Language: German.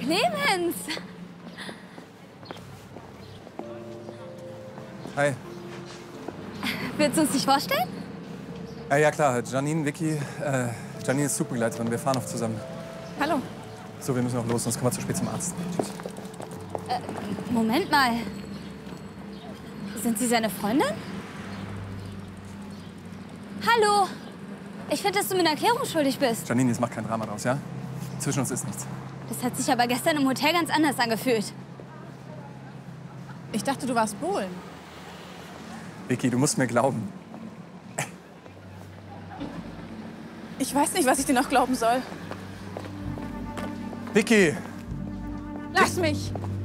Clemens! Hi. Willst du uns dich vorstellen? Ja klar, Janine, Vicky. Janine ist Zugbegleiterin. Wir fahren noch zusammen. Hallo. So, wir müssen noch los, sonst kommen wir zu spät zum Arzt. Tschüss. Moment mal. Sind Sie seine Freundin? Hallo. Ich finde, dass du mir eine Erklärung schuldig bist. Janine, jetzt mach kein Drama draus, ja? Zwischen uns ist nichts. Das hat sich aber gestern im Hotel ganz anders angefühlt. Ich dachte, du warst Bohlen. Vicky, du musst mir glauben. Ich weiß nicht, was ich dir noch glauben soll. Vicky! Lass mich!